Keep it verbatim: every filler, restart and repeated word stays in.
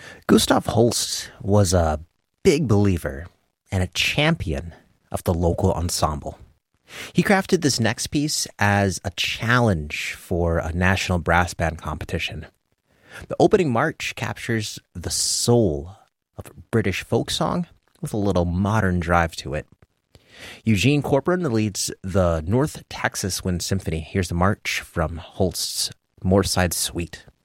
Gustav Holst was a big believer and a champion of the local ensemble. He crafted this next piece as a challenge for a national brass band competition. The opening march captures the soul of British folk song with a little modern drive to it. Eugene Corcoran leads the North Texas Wind Symphony. Here's the march from Holst's Moorside Suite.